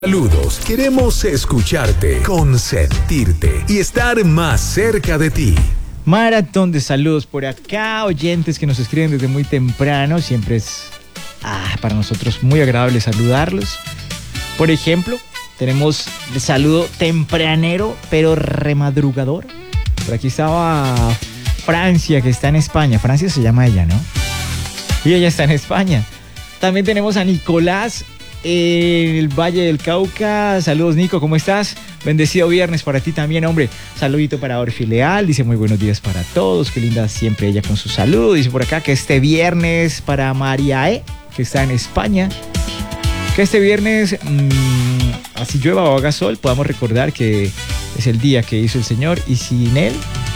Saludos, queremos escucharte, consentirte y estar más cerca de ti. Maratón de saludos por acá, oyentes que nos escriben desde muy temprano. Siempre es para nosotros muy agradable saludarlos. Por ejemplo, tenemos el saludo tempranero pero remadrugador. Por aquí estaba Francia, que está en España. Francia se llama ella, ¿no? Y ella está en España. También tenemos a Nicolás en el Valle del Cauca. Saludos, Nico, ¿cómo estás? Bendecido viernes para ti también, hombre. Saludito para Orfi Leal, dice muy buenos días para todos. Qué linda siempre ella con su saludo. Dice por acá que este viernes para María E, que está en España, que este viernes, así llueva o haga sol, podamos recordar que es el día que hizo el Señor y sin Él,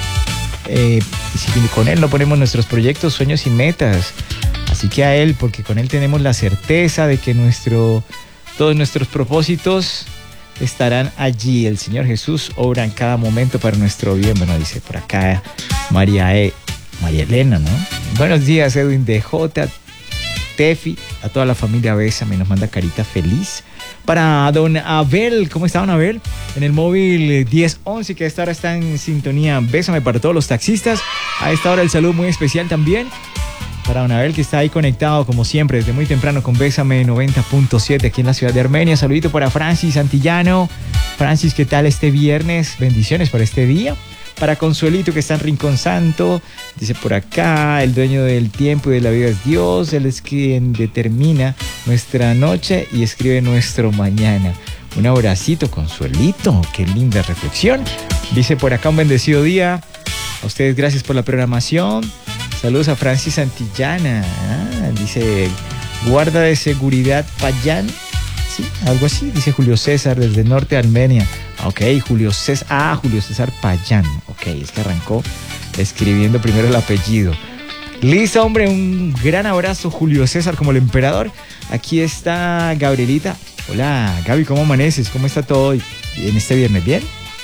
y si con Él no ponemos nuestros proyectos, sueños y metas. Así que a Él, porque con Él tenemos la certeza de que todos nuestros propósitos estarán allí. El Señor Jesús obra en cada momento para nuestro bien. Bueno, dice por acá María Elena, ¿no? Buenos días, Edwin DJ, Tefi, a toda la familia Bésame, nos manda carita feliz. Para don Abel, ¿cómo está don Abel? En el móvil 1011, que a esta hora está en sintonía. Bésame para todos los taxistas. A esta hora el saludo muy especial también para don Abel, que está ahí conectado como siempre desde muy temprano con Bésame 90.7 aquí en la ciudad de Armenia. Saludito para Francis Antillano. Francis, ¿qué tal este viernes? Bendiciones para este día. Para Consuelito, que está en Rincón Santo, dice por acá, el dueño del tiempo y de la vida es Dios. Él es quien determina nuestra noche y escribe nuestro mañana. Un abracito, Consuelito, qué linda reflexión. Dice por acá, un bendecido día. A ustedes gracias por la programación. Saludos a Francis Antillana. Dice, guarda de seguridad Payán. Sí, algo así. Dice Julio César desde Norte de Armenia. Ok, Julio César Payán. Ok, es que arrancó escribiendo primero el apellido. Listo, hombre, un gran abrazo, Julio César, como el emperador. Aquí está Gabrielita. Hola, Gaby, ¿cómo amaneces? ¿Cómo está todo hoy en este viernes? ¿Bien?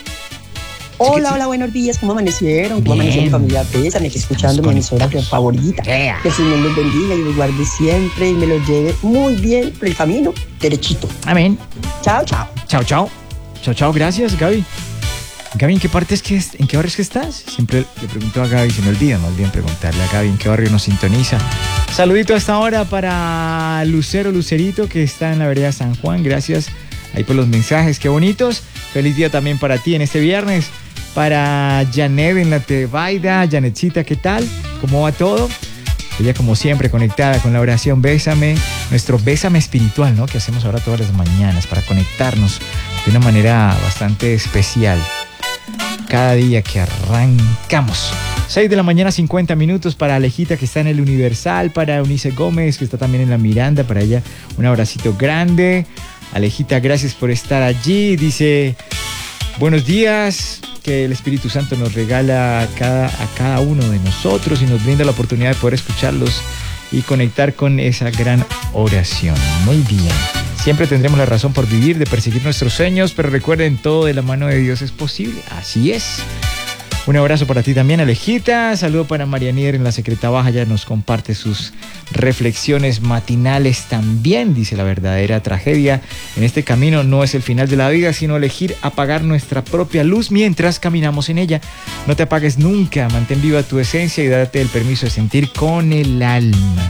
Hola, buenos días, ¿cómo amanecieron? ¿Cómo amaneció mi familia Bésame, aquí escuchando mi emisora favorita? Que el Señor los bendiga y los guarde siempre y me los lleve muy bien por el camino, derechito. Amén. Chao, chao. Chao, chao. Chao, chao, gracias, Gaby. Gaby, ¿en qué barrio es que estás? Siempre le pregunto a Gaby, se me olvida más bien preguntarle a Gaby en qué barrio nos sintoniza. Saludito a esta hora para Lucerito, que está en la vereda San Juan. Gracias ahí por los mensajes, qué bonitos. Feliz día también para ti en este viernes. Para Janet en la Tebaida. Janetcita, ¿qué tal? ¿Cómo va todo? Ella como siempre conectada con la oración Bésame, nuestro Bésame espiritual, ¿no? Que hacemos ahora todas las mañanas para conectarnos de una manera bastante especial cada día que arrancamos. 6 de la mañana, 50 minutos para Alejita, que está en el Universal. Para Eunice Gómez, que está también en la Miranda. Para ella un abracito grande. Alejita, gracias por estar allí. Dice, buenos días, que el Espíritu Santo nos regala a cada uno de nosotros y nos brinda la oportunidad de poder escucharlos y conectar con esa gran oración. Muy bien. Siempre tendremos la razón por vivir, de perseguir nuestros sueños, pero recuerden, todo de la mano de Dios es posible. Así es. Un abrazo para ti también, Alejita. Saludo para Marianier en la Secreta Baja. Ya nos comparte sus reflexiones matinales también. Dice, la verdadera tragedia en este camino no es el final de la vida, sino elegir apagar nuestra propia luz mientras caminamos en ella. No te apagues nunca. Mantén viva tu esencia y date el permiso de sentir con el alma.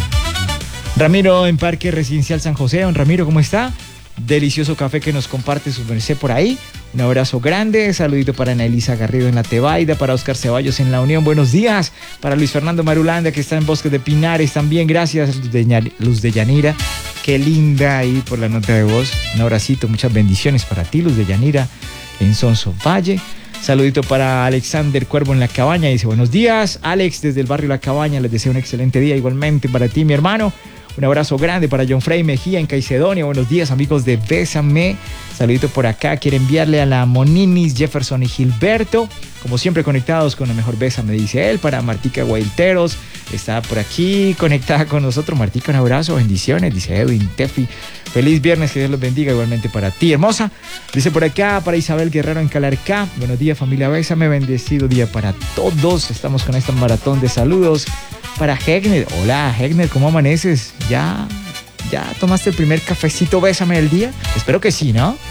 Ramiro en Parque Residencial San José. Don Ramiro, ¿cómo está? Delicioso café que nos comparte su merced por ahí. Un abrazo grande, saludito para Ana Elisa Garrido en la Tebaida, para Oscar Ceballos en la Unión, buenos días, para Luis Fernando Marulanda, que está en Bosques de Pinares también, gracias, Luz de Yanira, qué linda ahí por la nota de voz. Un abracito, muchas bendiciones para ti, Luz de Yanira en Sonso Valle. Saludito para Alexander Cuervo en La Cabaña, dice buenos días, Alex desde el barrio La Cabaña, les deseo un excelente día igualmente para ti, mi hermano. Un abrazo grande para John Frey Mejía en Caicedonia. Buenos días, amigos de Bésame. Saludito por acá. Quiero enviarle a la Moninis, Jefferson y Gilberto. Como siempre, conectados con lo mejor Bésame, dice él. Para Martica Guailteros. Está por aquí conectada con nosotros. Martica, un abrazo, bendiciones. Dice Edwin, Tefi. Feliz viernes, que Dios los bendiga igualmente para ti, hermosa. Dice por acá para Isabel Guerrero en Calarcá. Buenos días, familia Bésame. Bendecido día para todos. Estamos con esta maratón de saludos. Para Hegner, hola Hegner, ¿cómo amaneces? Ya ¿Ya tomaste el primer cafecito bésame del día? Espero que sí, ¿no?